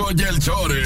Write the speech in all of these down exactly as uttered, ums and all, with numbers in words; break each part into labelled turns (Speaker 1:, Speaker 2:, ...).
Speaker 1: Chato y el Chore.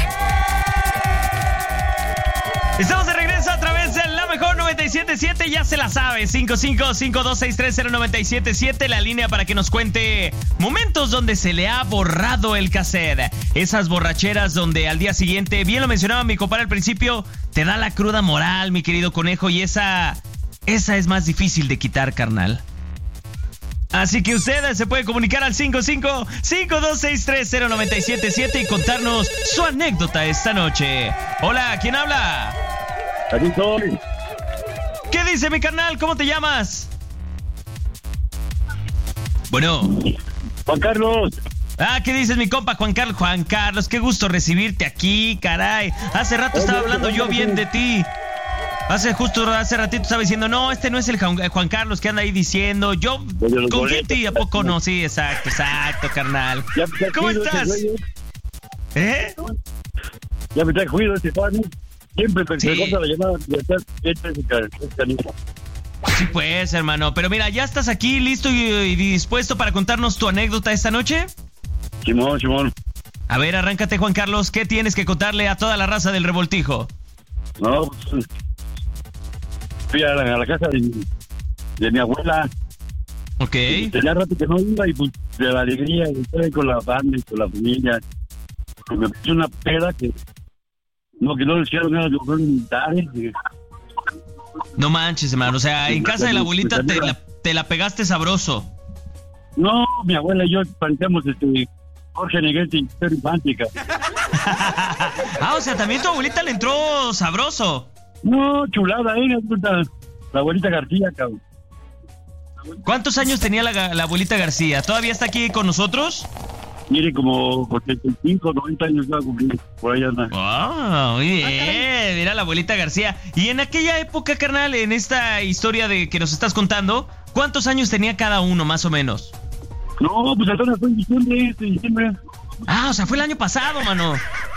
Speaker 2: Estamos de regreso a través de la mejor noventa y siete punto siete, ya se la sabe, cinco cinco cinco dos seis tres cero nueve siete siete, la línea para que nos cuente momentos donde se le ha borrado el cassette. Esas borracheras donde al día siguiente, bien lo mencionaba mi compadre al principio, te da la cruda moral, mi querido conejo, y esa, esa es más difícil de quitar, carnal. Así que usted se puede comunicar al cinco cinco cinco dos seis tres cero nueve siete siete y contarnos su anécdota esta noche. Hola, ¿quién habla?
Speaker 3: Aquí estoy.
Speaker 2: ¿Qué dice mi carnal? ¿Cómo te llamas? Bueno.
Speaker 3: Juan Carlos.
Speaker 2: Ah, ¿qué dices mi compa Juan Carlos? Juan Carlos, qué gusto recibirte aquí, caray. Hace rato estaba hablando yo bien de ti. Hace justo, hace ratito estaba diciendo, no, este no es el Juan Carlos que anda ahí diciendo. Yo confío en ti, ¿a poco no? Sí, exacto, exacto, carnal.
Speaker 3: Ya, ya
Speaker 2: ¿Cómo estás?
Speaker 3: ¿Eh? Ya me trae cuidado este fan. Siempre pensé
Speaker 2: Sí.
Speaker 3: cosa la llamada. Ya está, este es el canito.
Speaker 2: Sí, pues, hermano. Pero mira, ¿ya estás aquí listo y, y dispuesto para contarnos tu anécdota esta noche?
Speaker 3: Simón, Simón.
Speaker 2: A ver, arráncate, Juan Carlos. ¿Qué tienes que contarle a toda la raza del Revoltijo?
Speaker 3: No, pues, fui a la, a la casa de, de mi abuela.
Speaker 2: Ok.
Speaker 3: Tenía rato que no iba y pues de la alegría de estar ahí con la banda y con la familia. Y me puse una peda que no, que no les quiero ganas de comer militares. Y,
Speaker 2: No manches, hermano. O sea, en casa de la abuelita te la, te la pegaste sabroso.
Speaker 3: no, mi abuela y yo parecíamos este Jorge Negrete y Pedro Infante.
Speaker 2: Ah, o sea, también tu abuelita le entró sabroso.
Speaker 3: No, chulada, ¿eh? La abuelita García, cabrón.
Speaker 2: ¿Cuántos años tenía la, la abuelita García? ¿Todavía está aquí con nosotros?
Speaker 3: Mire, como ochenta y cinco, noventa años va a cumplir. Por allá anda.
Speaker 2: ¡Oh, muy bien! Mira la abuelita García. Y en aquella época, carnal, en esta historia de que nos estás contando, ¿cuántos años tenía cada uno, más o menos?
Speaker 3: No, pues apenas fue en diciembre, este diciembre.
Speaker 2: Ah, o sea, fue el año pasado, mano.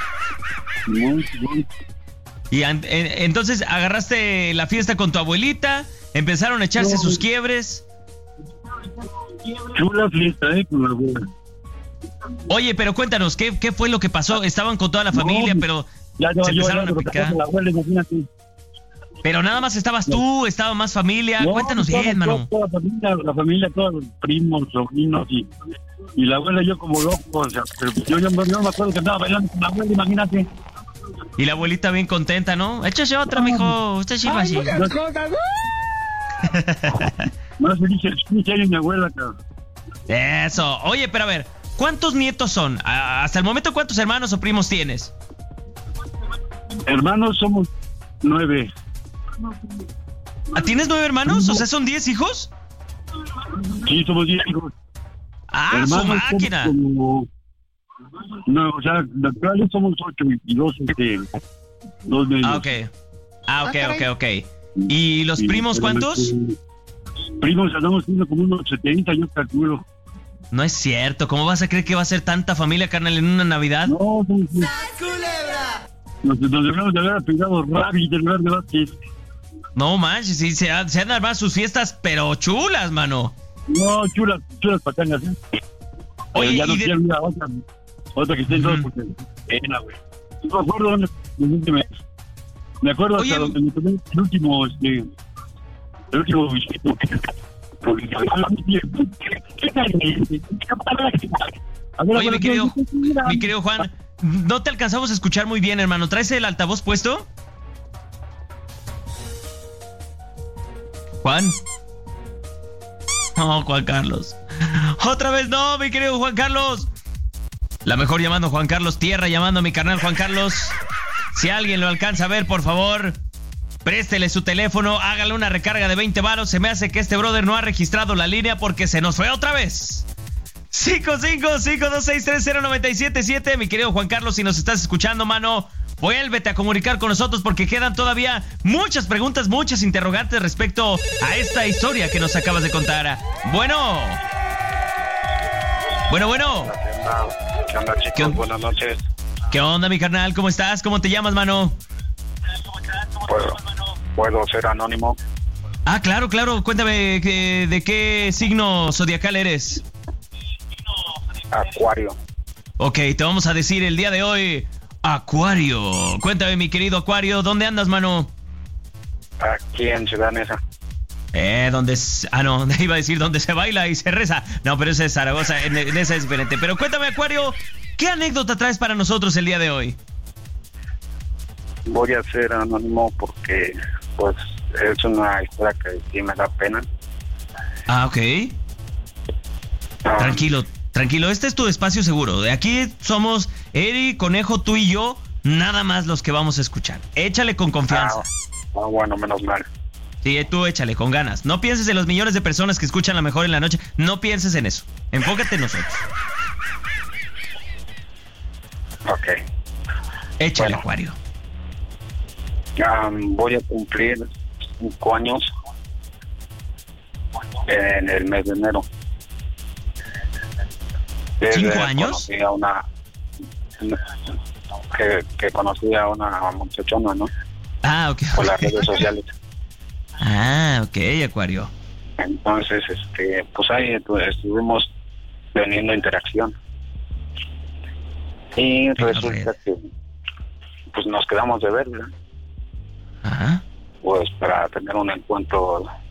Speaker 3: No, no.
Speaker 2: Y an- en- entonces agarraste la fiesta con tu abuelita, empezaron a echarse
Speaker 3: No.
Speaker 2: sus quiebres.
Speaker 3: Chula fiesta, ¿eh? Con la abuela.
Speaker 2: Oye, pero cuéntanos, ¿qué, qué fue lo que pasó? Estaban con toda la familia,
Speaker 3: No,
Speaker 2: pero
Speaker 3: Ya no,
Speaker 2: se
Speaker 3: yo
Speaker 2: empezaron
Speaker 3: ya
Speaker 2: a
Speaker 3: no
Speaker 2: picar.
Speaker 3: la abuela, imagínate.
Speaker 2: Pero nada más estabas tú, estaba más familia.
Speaker 3: No,
Speaker 2: Cuéntanos
Speaker 3: toda,
Speaker 2: bien,
Speaker 3: toda,
Speaker 2: mano.
Speaker 3: Toda la familia, la familia, todos los primos, sobrinos y, y la abuela y yo como locos. O sea, pero yo, yo, yo no me acuerdo que andaba bailando con la abuela, imagínate.
Speaker 2: Y la abuelita bien contenta, ¿no? Échase otra, mijo. Usted sí va así.
Speaker 3: Más feliz quince años mi abuela, cabrón.
Speaker 2: Eso. Oye, pero a ver, ¿cuántos nietos son? A- Hasta el momento, ¿cuántos hermanos o primos tienes?
Speaker 3: Hermanos somos nueve.
Speaker 2: ¿Ah, ¿Tienes nueve hermanos? O sea, ¿son diez hijos?
Speaker 3: Sí, somos diez hijos.
Speaker 2: ¡Ah, su
Speaker 3: Hermanos somos
Speaker 2: máquina!
Speaker 3: como- No, o sea, naturales somos ocho y dos, este, dos medios.
Speaker 2: Ah, ok. Ah, ok, ok, ok. ¿Y los
Speaker 3: Sí,
Speaker 2: primos
Speaker 3: pero,
Speaker 2: cuántos?
Speaker 3: este, primos andamos siendo como unos setenta, yo calculo.
Speaker 2: No es cierto. ¿Cómo vas a creer que va a ser tanta familia, carnal, en una Navidad?
Speaker 3: No, no, no. Nos, nos debemos de haber apellidado Rabbit en lugar de Vázquez.
Speaker 2: No manches, sí, se, ha- se han armado sus fiestas, pero chulas, mano.
Speaker 3: No, chulas, chulas patangas, ¿eh?
Speaker 2: Oye,
Speaker 3: Pero ya no
Speaker 2: y de-
Speaker 3: quiero ir a otra, otra que estén
Speaker 2: Ujú.
Speaker 3: todos porque pena, güey. No me acuerdo dónde, dónde me, me acuerdo
Speaker 2: Oye,
Speaker 3: hasta donde me tomé el último, este, el último visito. Porque A ver,
Speaker 2: Oye,
Speaker 3: a
Speaker 2: mi
Speaker 3: ver,
Speaker 2: querido,
Speaker 3: ¿qué- qué- qué-
Speaker 2: mi querido Juan, no te alcanzamos a escuchar muy bien, hermano. ¿Traes el altavoz puesto? Juan. No, Juan Carlos. Otra vez no, mi querido Juan Carlos. La mejor llamando a Juan Carlos Tierra, llamando a mi carnal Juan Carlos. Si alguien lo alcanza a ver, por favor, préstele su teléfono, hágale una recarga de veinte varos. Se me hace que este brother no ha registrado la línea porque se nos fue otra vez. cinco cinco cinco dos seis tres cero nueve siete siete, mi querido Juan Carlos, si nos estás escuchando, mano, vuélvete a comunicar con nosotros porque quedan todavía muchas preguntas, muchas interrogantes respecto a esta historia que nos acabas de contar. Bueno. Bueno, bueno.
Speaker 4: ¿Qué onda, chicos?
Speaker 2: ¿Qué on-
Speaker 4: Buenas noches.
Speaker 2: ¿Qué onda, mi carnal? ¿Cómo estás? ¿Cómo te llamas, mano?
Speaker 4: ¿Puedo, ¿Puedo ser anónimo?
Speaker 2: Ah, claro, claro. Cuéntame que- de qué signo zodiacal eres.
Speaker 4: Acuario.
Speaker 2: Ok, te vamos a decir el día de hoy, Acuario. Cuéntame, mi querido Acuario, ¿dónde andas, mano?
Speaker 4: Aquí en Ciudad Neza.
Speaker 2: Eh, donde... Ah, no, iba a decir donde se baila y se reza. No, pero esa es Zaragoza, en, en esa es diferente. Pero cuéntame, Acuario, ¿qué anécdota traes para nosotros el día de hoy?
Speaker 4: Voy a ser anónimo porque, pues, es una historia que sí me da pena.
Speaker 2: Ah, ok.
Speaker 4: Ah,
Speaker 2: Tranquilo, tranquilo, este es tu espacio seguro. De aquí somos Eri, Conejo, tú y yo, nada más los que vamos a escuchar. Échale con confianza.
Speaker 4: ah, bueno, menos mal.
Speaker 2: Sí, tú échale con ganas. No pienses en los millones de personas que escuchan La Mejor en la noche. No pienses en eso. Enfócate en nosotros.
Speaker 4: Ok.
Speaker 2: Échale,
Speaker 4: Bueno.
Speaker 2: Acuario.
Speaker 4: Um, voy a cumplir cinco años en el mes de enero. Desde
Speaker 2: ¿Cinco años?
Speaker 4: Conocí a una... Que, que conocí a una muchachona, ¿no?
Speaker 2: Ah, ok.
Speaker 4: Por las
Speaker 2: ok.
Speaker 4: redes sociales.
Speaker 2: Ah, ok, Acuario.
Speaker 4: Entonces, este, pues ahí estu- estuvimos teniendo interacción. Y
Speaker 2: En la
Speaker 4: resulta
Speaker 2: red.
Speaker 4: que pues nos quedamos de ver, ¿verdad?
Speaker 2: Ajá.
Speaker 4: Pues para tener un encuentro